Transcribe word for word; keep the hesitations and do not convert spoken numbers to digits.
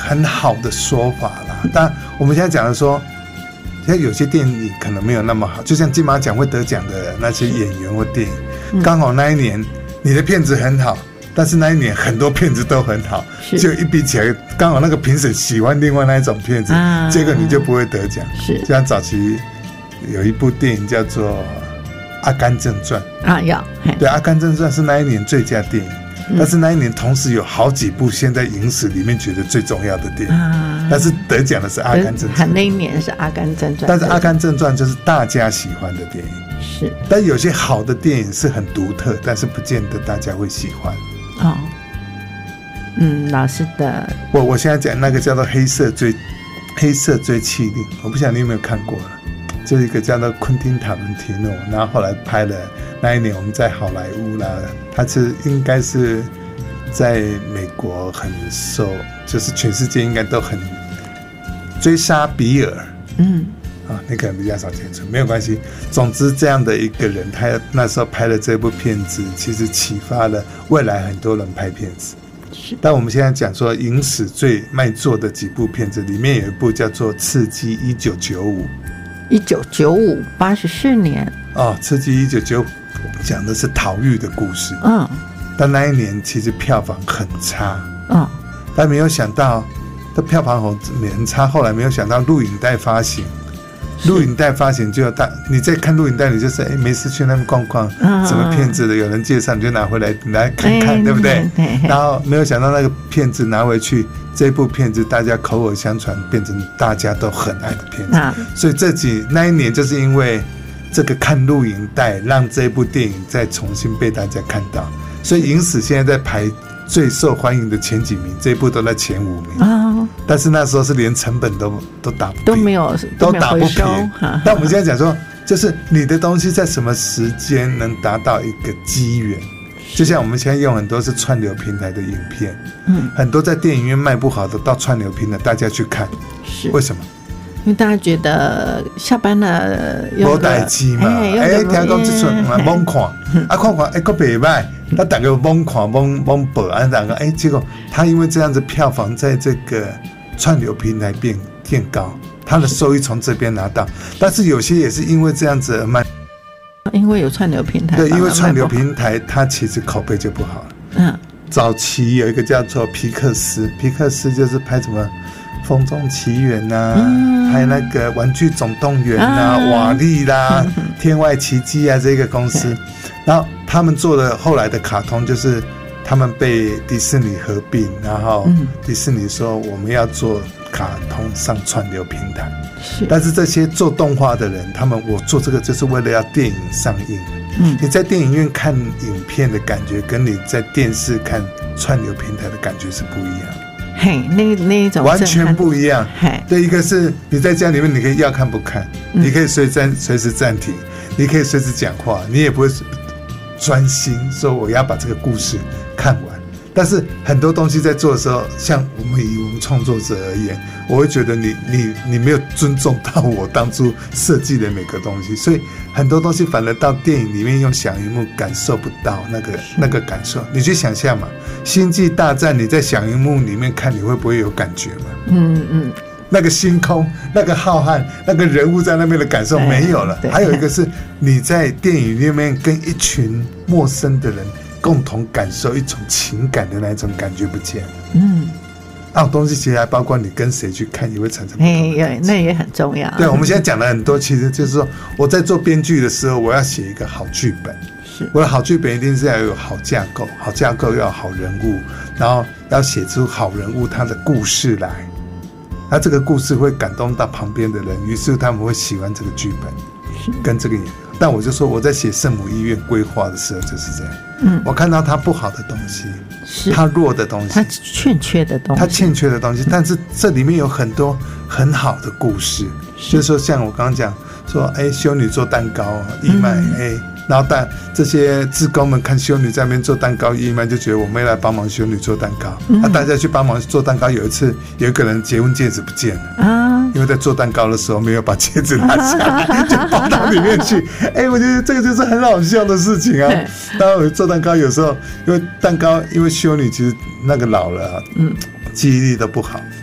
很好的说法啦。但我们现在讲的说，现在有些电影可能没有那么好，就像金马奖会得奖的那些演员或电影，刚、嗯、好那一年你的片子很好，但是那一年很多片子都很好，就一比起来，刚好那个评审喜欢另外那一种片子，啊、结果你就不会得奖。是，就像早期有一部电影叫做《阿甘正传》啊，有对，《阿甘正传》是那一年最佳电影。嗯、但是那一年同时有好几部现在影史里面觉得最重要的电影，啊、但是得奖的是《阿甘正传》， 那一年是《阿甘正传》， 但是《阿甘正传》就是大家喜欢的电影，是。但有些好的电影是很独特，但是不见得大家会喜欢。哦， 嗯，老师的， 我我现在讲那个叫做《黑色追黑色追缉令》，我不晓得你有没有看过了，就是一个叫做昆汀塔伦提诺，然后后来拍了。那一年我们在好莱坞啦，他是应该是在美国很受，就是全世界应该都很追杀比尔，嗯，啊，那个人比较少接触，没有关系。总之，这样的一个人，他那时候拍了这部片子，其实启发了未来很多人拍片子。但我们现在讲说影史最卖座的几部片子，里面有一部叫做《刺激一九九五》， 一九九五八十四年哦，《刺激一九九五》。讲的是逃狱的故事，嗯，但那一年其实票房很差，嗯，但没有想到，这票房很差，后来没有想到录影带发行，录影带发行就要大，你在看录影带，你就是哎没事去那边逛逛，嗯、什么片子的有人介绍你就拿回来来看看，嗯、对不对？嗯、然后没有想到那个片子拿回去，这部片子大家口耳相传，变成大家都很爱的片子，嗯、所以这几那一年就是因为。这个看录影带让这部电影再重新被大家看到，所以影史现在在排最受欢迎的前几名，这一部都在前五名，哦、但是那时候是连成本都都打不平， 都没有都打不平。但我们现在讲说，就是你的东西在什么时间能达到一个机缘，就像我们现在用很多是串流平台的影片，嗯，很多在电影院卖不好的到串流平台大家去看，是为什么？ 因为大家觉得下班了没事情嘛，哎，听讲这出猛看，啊看看哎个不赖，那大家猛看猛猛播，啊大家哎，结果他因为这样子票房在这个串流平台变变高，他的收益从这边拿到，但是有些也是因为这样子而卖， 因为有串流平台， 对，因为串流平台它其实口碑就不好了。嗯，早期有一个叫做皮克斯，皮克斯就是拍什么。风中奇缘呐、啊，嗯、还有那个玩具总动员呐、啊，啊、瓦力啦，嗯、天外奇迹啊，这个公司，然后他们做的后来的卡通就是他们被迪士尼合并，然后迪士尼说我们要做卡通上串流平台，是但是这些做动画的人，他们我做这个就是为了要电影上映。嗯，你在电影院看影片的感觉，跟你在电视看串流平台的感觉是不一样的。 嘿，那那一种完全不一样。对，一个是你在家里面，你可以要看不看，嗯、你可以随暂随时暂停，你可以随时讲话，你也不会专心说我要把这个故事看完。但是很多东西在做的时候，像我们以我们创作者而言，我会觉得你你你没有尊重到我当初设计的每个东西，所以很多东西反而到电影里面用小萤幕感受不到那个那个感受。你去想象嘛，《星际大战》你在小萤幕里面看，你会不会有感觉嘛？嗯嗯，那个星空、那个浩瀚、那个人物在那边的感受没有了。还有一个是你在电影里面跟一群陌生的人。共同感受一种情感的那种感觉不见了。嗯，那种东西其实还包括你跟谁去看，也会产生不同的感觉。 那也很重要。 对，我们现在讲了很多，其实就是说我在做编剧的时候，我要写一个好剧本。是，我的好剧本一定是要有好架构，好架构要有好人物，然后要写出好人物他的故事来。那这个故事会感动到旁边的人，于是他们会喜欢这个剧本，跟这个演员。但我就说我在写圣母医院规划的时候就是这样，嗯，我看到他不好的东西，是他弱的东西， 他欠缺的东西， 他欠缺的东西，但是这里面有很多很好的故事，就是说像我刚刚讲说，哎，修女做蛋糕义卖，哎、嗯，然后但这些志工们看修女在那边做蛋糕义卖，就觉得我们要来帮忙修女做蛋糕，嗯、啊，大家去帮忙做蛋糕。有一次有一个人结婚戒指不见了啊，因为在做蛋糕的时候没有把戒指拿下来，就放到里面去。哎，我觉得这个就是很好笑的事情啊。当然我做蛋糕有时候因为蛋糕，因为修女其实那个老了、啊，嗯，记忆力都不好。